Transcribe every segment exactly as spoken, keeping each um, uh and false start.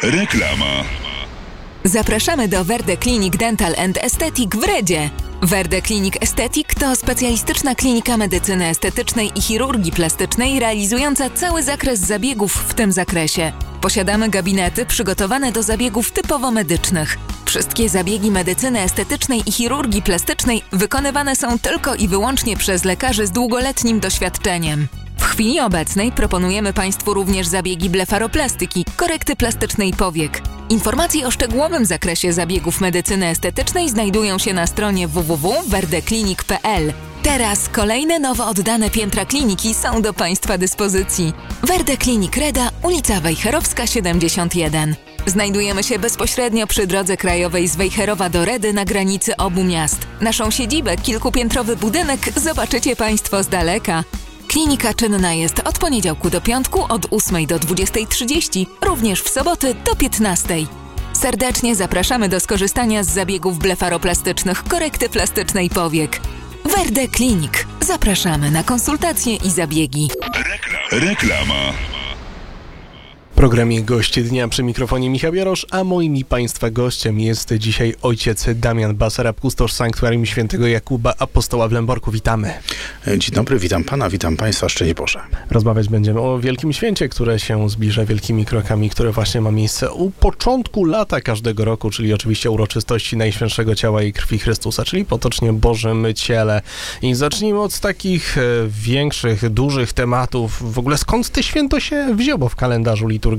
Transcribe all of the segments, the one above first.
Reklama. Zapraszamy do Verde Clinic Dental and Aesthetic w Redzie. Verde Clinic Aesthetic to specjalistyczna klinika medycyny estetycznej i chirurgii plastycznej realizująca cały zakres zabiegów w tym zakresie. Posiadamy gabinety przygotowane do zabiegów typowo medycznych. Wszystkie zabiegi medycyny estetycznej i chirurgii plastycznej wykonywane są tylko i wyłącznie przez lekarzy z długoletnim doświadczeniem. W chwili obecnej proponujemy Państwu również zabiegi blefaroplastyki, korekty plastycznej powiek. Informacje o szczegółowym zakresie zabiegów medycyny estetycznej znajdują się na stronie w w w kropka verdeclinic kropka p l. Teraz kolejne nowo oddane piętra kliniki są do Państwa dyspozycji. Verde Clinic Reda, ulica Wejherowska siedemdziesiąt jeden. Znajdujemy się bezpośrednio przy drodze krajowej z Wejherowa do Redy na granicy obu miast. Naszą siedzibę, kilkupiętrowy budynek, zobaczycie Państwo z daleka. Klinika czynna jest od poniedziałku do piątku od ósmej do dwudziestej trzydzieści, również w soboty do piętnastej. Serdecznie zapraszamy do skorzystania z zabiegów blefaroplastycznych, korekty plastycznej powiek. Verde Clinic. Zapraszamy na konsultacje i zabiegi. Rekla- Reklama. W programie Goście Dnia przy mikrofonie Michał Jarosz, a moim i Państwa gościem jest dzisiaj ojciec Damian Basarab, kustosz Sanktuarium Świętego Jakuba Apostoła w Lęborku. Witamy. Dzień dobry, witam Pana, witam Państwa, szczęść Boże. Rozmawiać będziemy o Wielkim Święcie, które się zbliża wielkimi krokami, które właśnie ma miejsce u początku lata każdego roku, czyli oczywiście uroczystości Najświętszego Ciała i Krwi Chrystusa, czyli potocznie Bożym Ciele. I zacznijmy od takich e, większych, dużych tematów. W ogóle skąd to święto się wzięło w kalendarzu liturgicznym?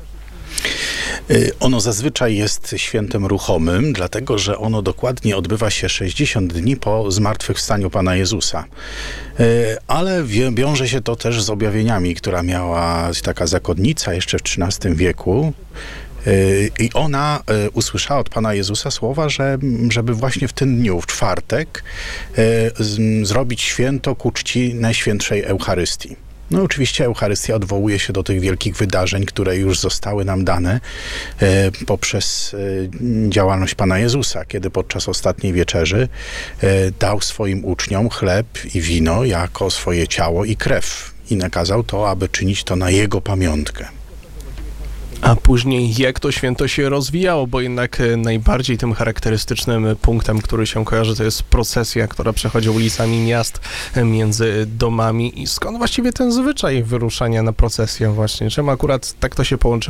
Ono zazwyczaj jest świętem ruchomym, dlatego że ono dokładnie odbywa się sześćdziesiąt dni po zmartwychwstaniu Pana Jezusa. Ale wiąże się to też z objawieniami, która miała taka zakonnica jeszcze w trzynastym wieku. I ona usłyszała od Pana Jezusa słowa, że, żeby właśnie w tym dniu, w czwartek, zrobić święto ku czci Najświętszej Eucharystii. No oczywiście Eucharystia odwołuje się do tych wielkich wydarzeń, które już zostały nam dane e, poprzez e, działalność Pana Jezusa, kiedy podczas ostatniej wieczerzy e, dał swoim uczniom chleb i wino jako swoje ciało i krew i nakazał to, aby czynić to na Jego pamiątkę. A później jak to święto się rozwijało, bo jednak najbardziej tym charakterystycznym punktem, który się kojarzy, to jest procesja, która przechodzi ulicami miast między domami. I skąd właściwie ten zwyczaj wyruszania na procesję właśnie? Czemu akurat tak to się połączyło?